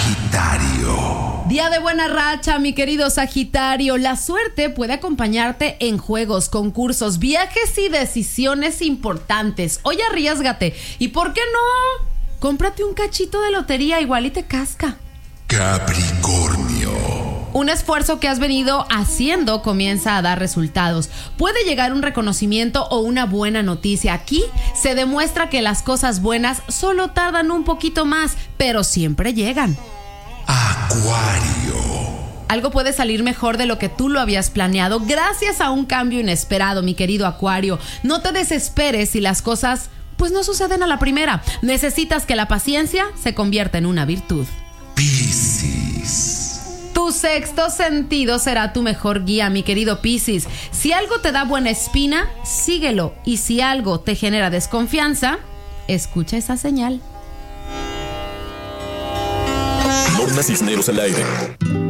Sagitario. Día de buena racha, mi querido Sagitario. La suerte puede acompañarte en juegos, concursos, viajes y decisiones importantes. Hoy arriésgate. ¿Y por qué no? Cómprate un cachito de lotería, igual y te casca. Capricornio. Un esfuerzo que has venido haciendo comienza a dar resultados. Puede llegar un reconocimiento o una buena noticia. Aquí se demuestra que las cosas buenas solo tardan un poquito más, pero siempre llegan. Acuario. Algo puede salir mejor de lo que tú lo habías planeado gracias a un cambio inesperado, mi querido Acuario. No te desesperes si las cosas pues no suceden a la primera. Necesitas que la paciencia se convierta en una virtud. Piscis. Tu sexto sentido será tu mejor guía, mi querido Piscis. Si algo te da buena espina, síguelo. Y si algo te genera desconfianza, escucha esa señal. Norma Cisneros al aire.